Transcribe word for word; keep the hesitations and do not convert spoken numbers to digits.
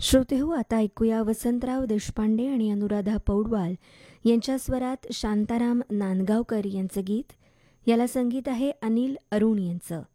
श्रोतेहो, आता ऐकूया वसंतराव देशपांडे आणि अनुराधा पौडवाल यांच्या स्वरात शांताराम नांदगावकर यांचं गीत. याला संगीत आहे अनिल अरुण यांचं.